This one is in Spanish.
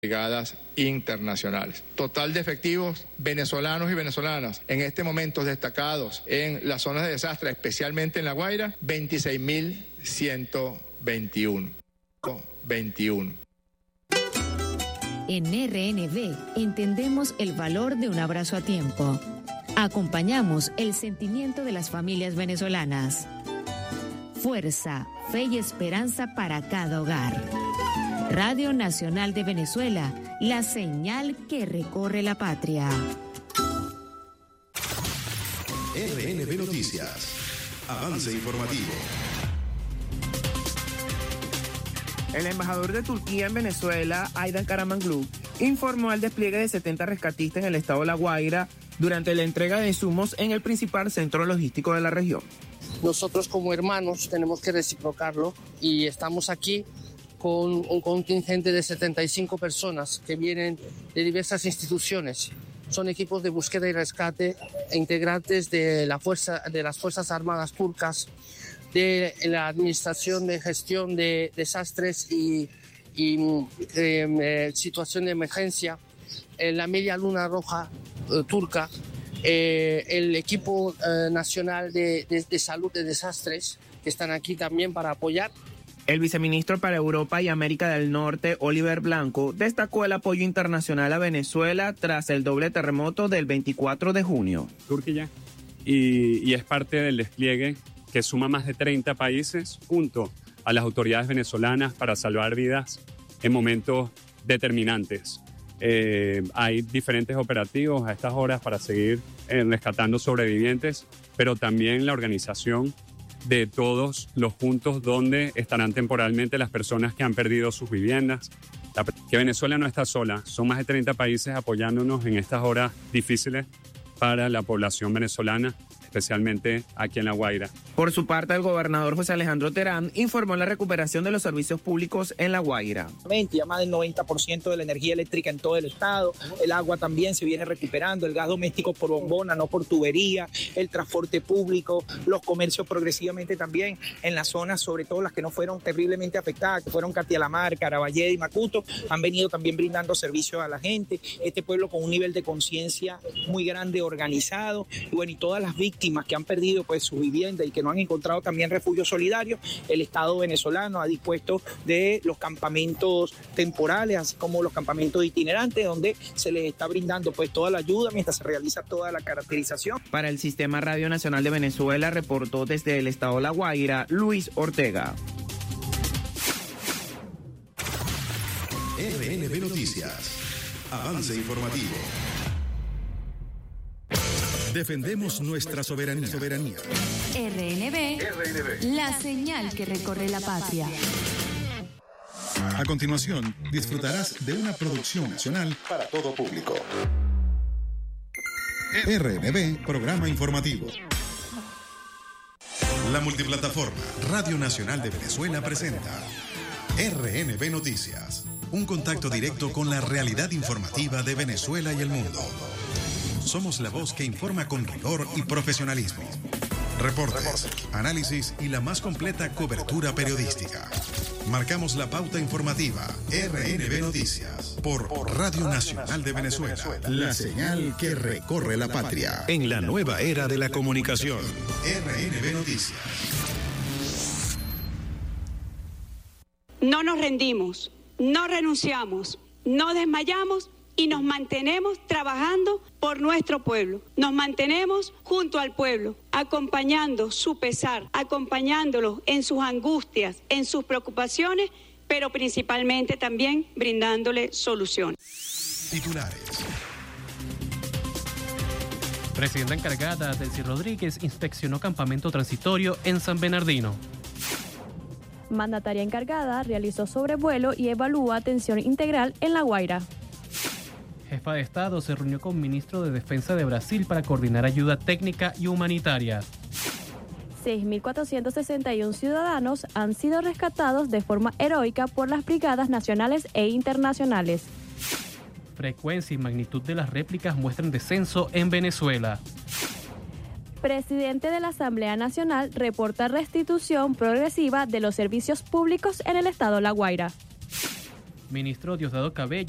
brigadas internacionales. Total de efectivos venezolanos y venezolanas en este momento destacados en las zonas de desastre, especialmente en La Guaira, 26.121. En RNB entendemos el valor de un abrazo a tiempo. Acompañamos el sentimiento de las familias venezolanas. Fuerza, fe y esperanza para cada hogar. Radio Nacional de Venezuela, la señal que recorre la patria. RNB Noticias. Avance informativo. El embajador de Turquía en Venezuela, Aydan Karamanglou, informó el despliegue de 70 rescatistas en el estado de La Guaira durante la entrega de insumos en el principal centro logístico de la región. Nosotros como hermanos tenemos que reciprocarlo y estamos aquí con un contingente de 75 personas que vienen de diversas instituciones. Son equipos de búsqueda y rescate e integrantes de las Fuerzas Armadas turcas, de la Administración de Gestión de Desastres y Situación de Emergencia, la Media Luna Roja turca, el equipo nacional de salud de desastres, que están aquí también para apoyar. El viceministro para Europa y América del Norte, Oliver Blanco, destacó el apoyo internacional a Venezuela tras el doble terremoto del 24 de junio. Turquía y es parte del despliegue que suma más de 30 países junto a las autoridades venezolanas para salvar vidas en momentos determinantes. Hay diferentes operativos a estas horas para seguir rescatando sobrevivientes, pero también la organización de todos los puntos donde estarán temporalmente las personas que han perdido sus viviendas. Que Venezuela no está sola, son más de 30 países apoyándonos en estas horas difíciles para la población venezolana, especialmente aquí en La Guaira. Por su parte, el gobernador José Alejandro Terán informó la recuperación de los servicios públicos en La Guaira. Ya más del 90% de la energía eléctrica en todo el estado, el agua también se viene recuperando, el gas doméstico por bombona, no por tubería, el transporte público, los comercios progresivamente también en las zonas, sobre todo las que no fueron terriblemente afectadas, que fueron Catialamar, Caraballeda y Macuto, han venido también brindando servicios a la gente, este pueblo con un nivel de conciencia muy grande, organizado, y todas las víctimas que han perdido pues su vivienda y que no han encontrado también refugio solidario, el Estado venezolano ha dispuesto de los campamentos temporales, así como los campamentos itinerantes, donde se les está brindando pues toda la ayuda mientras se realiza toda la caracterización. Para el Sistema Radio Nacional de Venezuela, reportó desde el estado de La Guaira, Luis Ortega. RNB Noticias. Avance informativo. Defendemos nuestra soberanía. RNB, la señal que recorre la patria. A continuación, disfrutarás de una producción nacional para todo público. RNB, programa informativo. La multiplataforma Radio Nacional de Venezuela presenta RNB Noticias, un contacto directo con la realidad informativa de Venezuela y el mundo. Somos la voz que informa con rigor y profesionalismo. Reportes, análisis y la más completa cobertura periodística. Marcamos la pauta informativa. RNB Noticias por Radio Nacional de Venezuela. La señal que recorre la patria. En la nueva era de la comunicación. RNB Noticias. No nos rendimos, no renunciamos, no desmayamos y nos mantenemos trabajando por nuestro pueblo. Nos mantenemos junto al pueblo, acompañando su pesar, acompañándolos en sus angustias, en sus preocupaciones, pero principalmente también brindándole soluciones. Titulares. Presidenta encargada, Delcy Rodríguez, inspeccionó campamento transitorio en San Bernardino. Mandataria encargada realizó sobrevuelo y evalúa atención integral en La Guaira. Jefa de Estado se reunió con ministro de Defensa de Brasil para coordinar ayuda técnica y humanitaria. 6.461 ciudadanos han sido rescatados de forma heroica por las brigadas nacionales e internacionales. Frecuencia y magnitud de las réplicas muestran descenso en Venezuela. Presidente de la Asamblea Nacional reporta restitución progresiva de los servicios públicos en el estado La Guaira. Ministro Diosdado Cabello